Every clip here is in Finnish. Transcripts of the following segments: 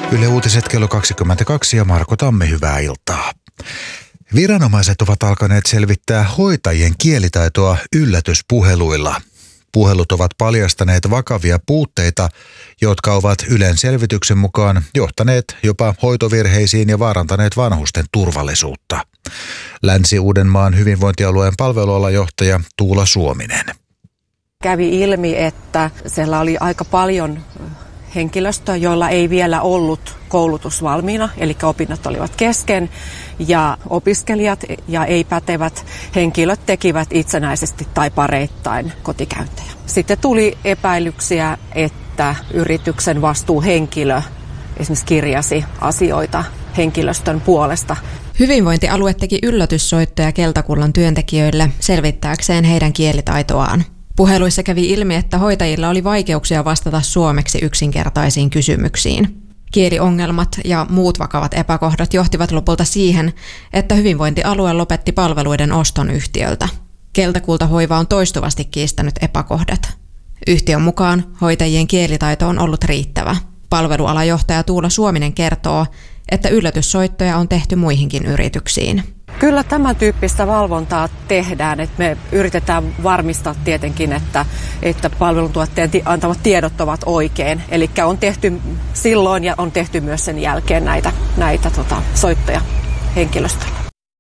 Yle Uutiset kello 22 ja Marko Tamme, hyvää iltaa. Viranomaiset ovat alkaneet selvittää hoitajien kielitaitoa yllätyspuheluilla. Puhelut ovat paljastaneet vakavia puutteita, jotka ovat Ylen selvityksen mukaan johtaneet jopa hoitovirheisiin ja vaarantaneet vanhusten turvallisuutta. Länsi-Uudenmaan hyvinvointialueen palvelualajohtaja Tuula Suominen. Kävi ilmi, että siellä oli aika paljon henkilöstöä, joilla ei vielä ollut koulutus valmiina, eli opinnot olivat kesken, ja opiskelijat ja ei-pätevät henkilöt tekivät itsenäisesti tai pareittain kotikäyntejä. Sitten tuli epäilyksiä, että yrityksen vastuuhenkilö esimerkiksi kirjasi asioita henkilöstön puolesta. Hyvinvointialue teki yllätyssoittoja Keltakullan työntekijöille selvittääkseen heidän kielitaitoaan. Puheluissa kävi ilmi, että hoitajilla oli vaikeuksia vastata suomeksi yksinkertaisiin kysymyksiin. Kieliongelmat ja muut vakavat epäkohdat johtivat lopulta siihen, että hyvinvointialue lopetti palveluiden oston yhtiöltä. Keltakulta Hoiva on toistuvasti kiistänyt epäkohdat. Yhtiön mukaan hoitajien kielitaito on ollut riittävä. Palvelualajohtaja Tuula Suominen kertoo, että yllätyssoittoja on tehty muihinkin yrityksiin. Kyllä tämän tyyppistä valvontaa tehdään, että me yritetään varmistaa tietenkin, että palveluntuottajan antamat tiedot ovat oikein. Eli on tehty silloin ja on tehty myös sen jälkeen näitä soittoja henkilöstölle.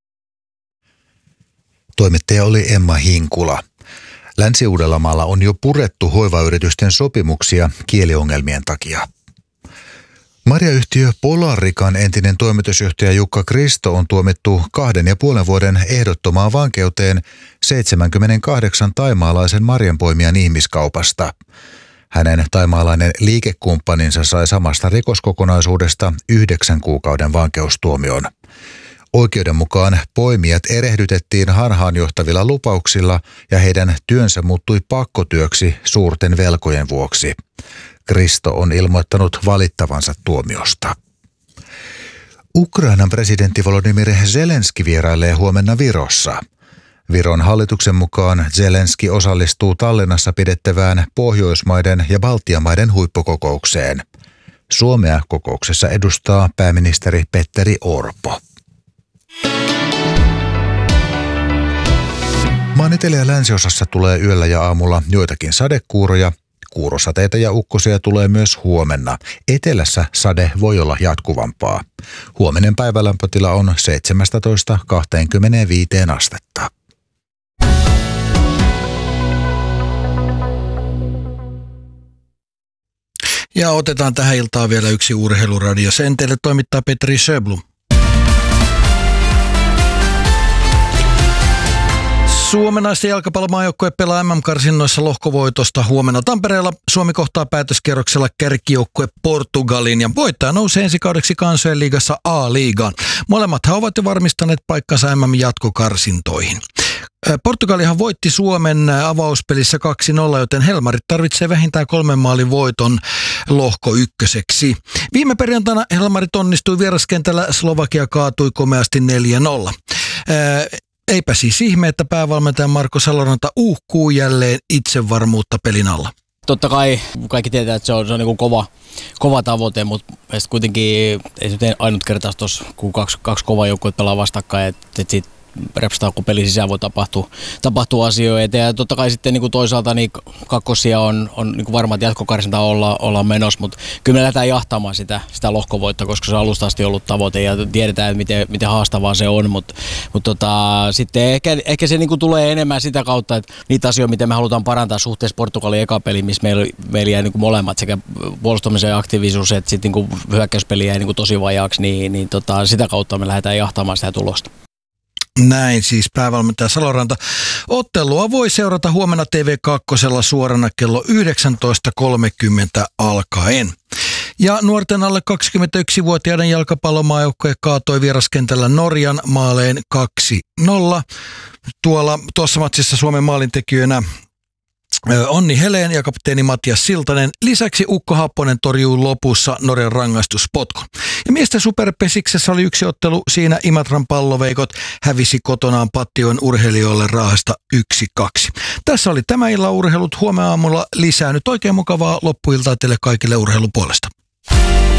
Toimittaja oli Emma Hinkula. Länsi-Uudellamaalla on jo purettu hoivayritysten sopimuksia kieliongelmien takia. Marjayhtiö Polarikan entinen toimitusjohtaja Jukka Kristo on tuomittu 2,5 vuoden ehdottomaan vankeuteen 78 thaimaalaisen marjanpoimijan ihmiskaupasta. Hänen thaimaalainen liikekumppaninsa sai samasta rikoskokonaisuudesta 9 kuukauden vankeustuomion. Oikeuden mukaan poimijat erehdytettiin harhaanjohtavilla lupauksilla ja heidän työnsä muuttui pakkotyöksi suurten velkojen vuoksi. Kristo on ilmoittanut valittavansa tuomiosta. Ukrainan presidentti Volodymyr Zelenski vierailee huomenna Virossa. Viron hallituksen mukaan Zelenski osallistuu Tallinnassa pidettävään Pohjoismaiden ja Baltian maiden huippukokoukseen. Suomea kokouksessa edustaa pääministeri Petteri Orpo. Maan etelä- ja länsiosassa tulee yöllä ja aamulla joitakin sadekuuroja. Kuurosateita ja ukkosia tulee myös huomenna. Etelässä sade voi olla jatkuvampaa. Huominen päivälämpötila on 17–25 astetta. Ja otetaan tähän iltaan vielä yksi urheiluradio. Sen teille toimittaa Petri Sjöblom. Suomen naisten jalkapallomaajoukkue pelaa MM-karsinnoissa lohkovoitosta huomenna Tampereella. Suomi kohtaa päätöskierroksella kärkijoukkue Portugalin ja voittaja nousee ensi kaudeksi Kansojen liigassa A-liigaan. Molemmathan ovat jo varmistaneet paikkansa MM-jatkokarsintoihin. Portugalihan voitti Suomen avauspelissä 2-0, joten Helmarit tarvitsee vähintään 3 maalin voiton lohko ykköseksi. Viime perjantaina Helmarit onnistui vieraskentällä, Slovakia kaatui komeasti 4-0. Eipä siis ihme, että päävalmentaja Marko Saloranta uhkuu jälleen itsevarmuutta pelin alla. Totta kai kaikki tietää, että se on niin kuin kova tavoite, mutta kuitenkin ei se ainut kertaa tuossa, kun kaksi kovaa joukkuetta pelaa vastakkain, että siitä repstaa, kun pelin sisään voi tapahtua asioita. Ja totta kai sitten niin kuin toisaalta niin kakkosia on niin kuin varma, että jatkokarsinta ollaan menossa, mutta kyllä me lähdetään jahtaamaan sitä lohkovoittoa, koska se on alusta asti ollut tavoite ja tiedetään, miten haastavaa se on, mutta sitten ehkä se niin kuin tulee enemmän sitä kautta, että niitä asioita, miten me halutaan parantaa suhteessa Portugalin eka peli, missä meillä jäi niin kuin molemmat, sekä puolustamisen aktiivisuus että sitten niin kuin hyökkäyspeli jäi niin kuin tosi vajaaksi, niin sitä kautta me lähdetään jahtaamaan sitä tulosta. Näin siis päävalmentaja Saloranta. Ottelua voi seurata huomenna TV2 suorana kello 19.30 alkaen. Ja nuorten alle 21-vuotiaiden jalkapallomaajoukkue kaatoi vieraskentällä Norjan maaleen 2-0. Tuossa matsissa Suomen maalintekijöinä Onni Helén ja kapteeni Matias Siltanen. Lisäksi Ukko Happonen torjuu lopussa Norjan rangaistuspotkun. Ja miesten superpesiksessä oli yksi ottelu. Siinä Imatran palloveikot hävisi kotonaan Pattion urheilijoille Raahesta 1-2. Tässä oli tämä illan urheilut. Huomenna aamulla lisää. Nyt oikein mukavaa loppuiltaa teille kaikille urheilupuolesta.